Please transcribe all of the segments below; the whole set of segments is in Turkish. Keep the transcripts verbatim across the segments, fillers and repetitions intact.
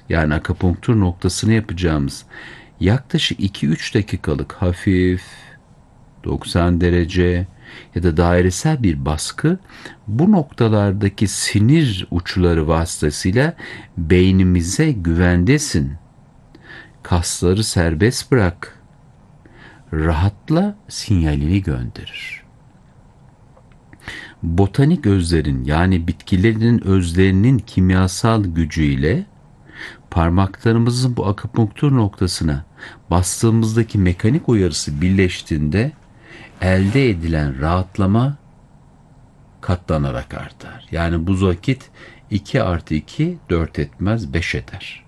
yani akupunktur noktasını yapacağımız yaklaşık iki üç dakikalık hafif doksan derece ya da dairesel bir baskı bu noktalardaki sinir uçları vasıtasıyla beynimize güvendesin, kasları serbest bırak, rahatla sinyalini gönderir. Botanik özlerin, yani bitkilerin özlerinin kimyasal gücüyle parmaklarımızın bu akupunktur noktasına bastığımızdaki mekanik uyarısı birleştiğinde elde edilen rahatlama katlanarak artar. Yani bu vakit iki artı iki dört etmez, beş eder.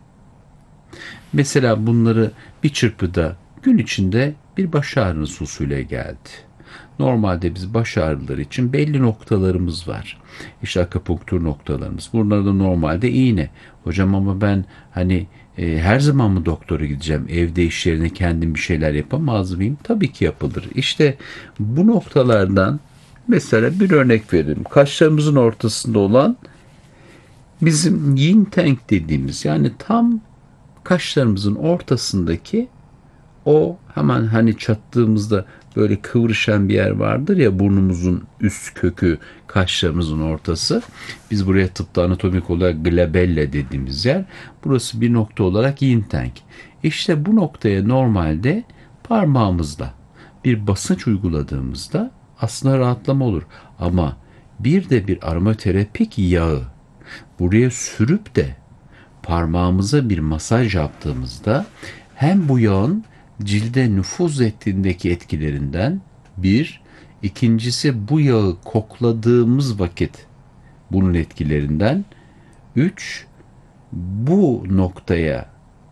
Mesela bunları bir çırpıda gün içinde bir baş ağrınız usulüyle geldi. Normalde biz baş ağrıları için belli noktalarımız var. İşte akupunktur noktalarımız. Bunlar da normalde iğne. Hocam ama ben hani e, her zaman mı doktora gideceğim? Evde, iş yerine kendim bir şeyler yapamaz mıyım? Tabii ki yapılır. İşte bu noktalardan mesela bir örnek verelim. Kaşlarımızın ortasında olan bizim yin tank dediğimiz, yani tam kaşlarımızın ortasındaki o hemen hani çattığımızda böyle kıvrışan bir yer vardır ya, burnumuzun üst kökü, kaşlarımızın ortası. Biz buraya tıpta anatomik olarak glabella dediğimiz yer. Burası bir nokta olarak yin tank. İşte bu noktaya normalde parmağımızla bir basınç uyguladığımızda aslında rahatlama olur. Ama bir de bir aromaterapik yağı buraya sürüp de parmağımıza bir masaj yaptığımızda hem bu yağın cilde nüfuz ettiğindeki etkilerinden bir, ikincisi bu yağı kokladığımız vakit bunun etkilerinden, üç, bu noktaya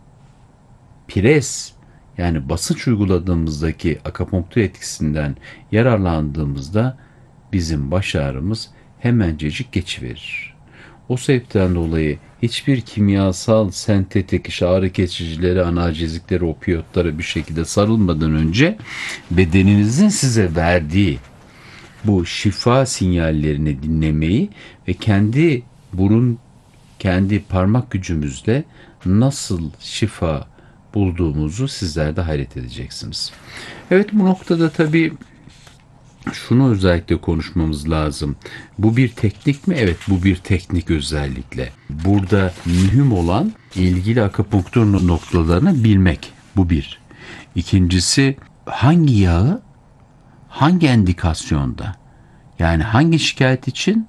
pres, yani basınç uyguladığımızdaki akupunktur etkisinden yararlandığımızda bizim baş ağrımız hemencecik geçiverir. O sebepten dolayı hiçbir kimyasal, sentetik, işte ağrı kesicileri, analjezikleri, opiyotlara bir şekilde sarılmadan önce bedeninizin size verdiği bu şifa sinyallerini dinlemeyi ve kendi burun, kendi parmak gücümüzle nasıl şifa bulduğumuzu sizler de hayret edeceksiniz. Evet, bu noktada tabii şunu özellikle konuşmamız lazım. Bu bir teknik mi? Evet, bu bir teknik özellikle. Burada mühim olan ilgili akupunktur noktalarını bilmek. Bu bir. İkincisi, hangi yağı hangi endikasyonda, yani hangi şikayet için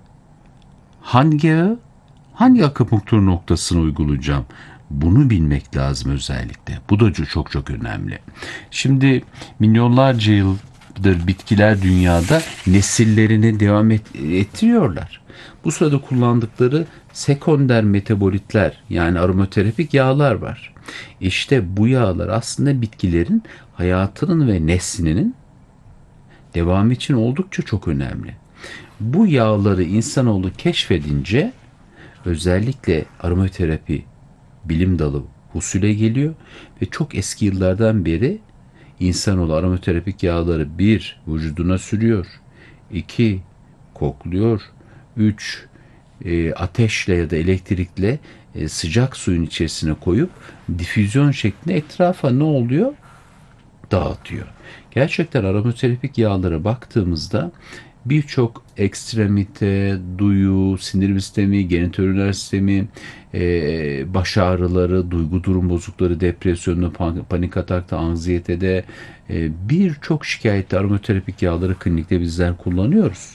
hangi yağı hangi akupunktur noktasını uygulayacağım? Bunu bilmek lazım özellikle. Bu da çok çok önemli. Şimdi milyonlarca yıl bitkiler dünyada nesillerini devam et, ettiriyorlar. Bu sırada kullandıkları sekonder metabolitler, yani aromaterapik yağlar var. İşte bu yağlar aslında bitkilerin hayatının ve neslinin devamı için oldukça çok önemli. Bu yağları insanoğlu keşfedince özellikle aromaterapi bilim dalı husule geliyor ve çok eski yıllardan beri İnsanoğlu aromaterapik yağları bir, vücuduna sürüyor. iki, kokluyor. üç, e, ateşle ya da elektrikle e, sıcak suyun içerisine koyup difüzyon şeklinde etrafa ne oluyor? Dağıtıyor. Gerçekten aromaterapik yağlara baktığımızda birçok ekstremite, duyu, sindirim sistemi, genitoüriner sistemi, e, baş ağrıları, duygu durum bozukları, depresyonda, panik atakta, anksiyetede e, birçok şikayette aromaterapik yağları klinikte bizler kullanıyoruz.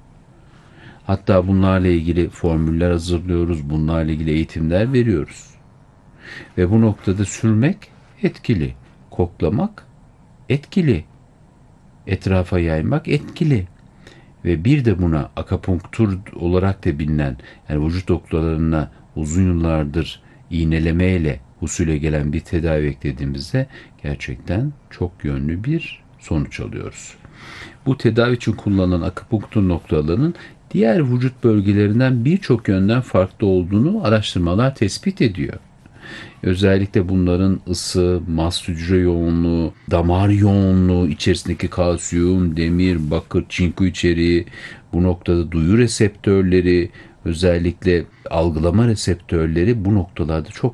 Hatta bunlarla ilgili formüller hazırlıyoruz, bunlarla ilgili eğitimler veriyoruz. Ve bu noktada sürmek etkili, koklamak etkili, etrafa yaymak etkili. Ve bir de buna akupunktur olarak da bilinen, yani vücut noktalarına uzun yıllardır iğnelemeyle husule gelen bir tedavi eklediğimizde gerçekten çok yönlü bir sonuç alıyoruz. Bu tedavi için kullanılan akupunktur noktalarının diğer vücut bölgelerinden birçok yönden farklı olduğunu araştırmalar tespit ediyor. Özellikle bunların ısı, mast hücre yoğunluğu, damar yoğunluğu, içerisindeki kalsiyum, demir, bakır, çinko içeriği, bu noktada duyu reseptörleri, özellikle algılama reseptörleri bu noktalarda çok